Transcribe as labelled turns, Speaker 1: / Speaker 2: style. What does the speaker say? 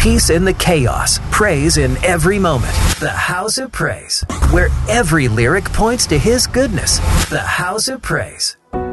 Speaker 1: peace in the chaos, praise in every moment. The House of Praise, where every lyric points to His goodness. The House of Praise.